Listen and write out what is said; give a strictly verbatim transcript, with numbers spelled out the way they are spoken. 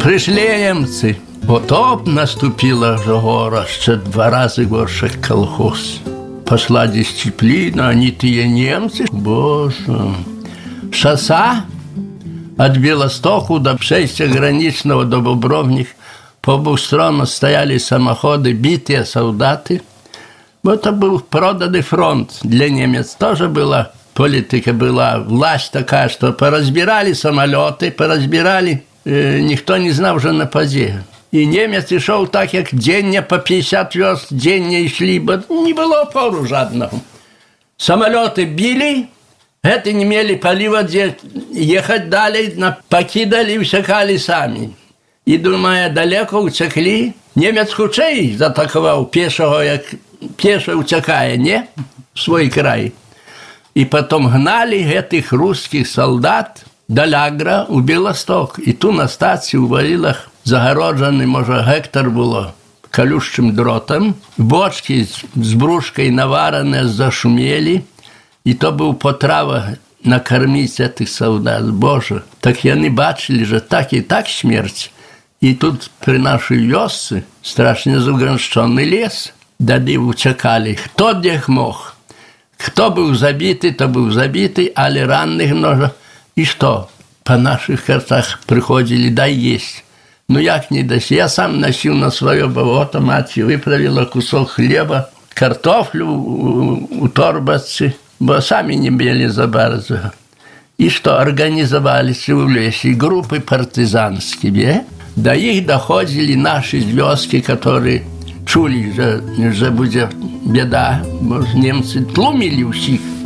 Прийшли німці. Потоп наступила вже гора, ще два рази горше колхоз. Пошла дисциплина, они тие немцы, боже. Шосса от Белостоку до шестя граничного до Бобровних. По обеих сторонах стояли самоходы, битые солдаты. Это был проданный фронт для немец. Тоже была политика, была власть такая, что поразбирали самолеты, поразбирали. Э, никто не знал уже на позе. И немец шел так, как день по пятьдесят верст, день не шли, бо не было опору жадного. Самолеты били, это не имели полива, где ехать далее, покидали, всякали сами. И, думая, далеко утекли, немец худший затаковал пешего, як пеше утекая, не? В свой край. И потом гнали этих русских солдат до Лягра у Белосток. И ту на стацию у Варилах загороджений, може, гектар було колючим дротом. Бочки з брушкою наварені, зашуміли. І то був потрава накормити цих солдат. Боже, так вони бачили, що так і так смерть. І тут при нашій вёсці страшно заграничений ліс. Дады утекали, хто де мог. Хто був забитий, то був забитий, але ранних много. І що? По наших картах приходили, дай есть. Ну як не дасть? Я сам носил на свое болото, мать выправила кусок хлеба, картофлю у, у торбаці, бо самі не били за bardzo. И что, организовались в лесе группы партизанские, до их доходили наши звездки, которые чули, что, что будет беда, бо немцы тлумили всех.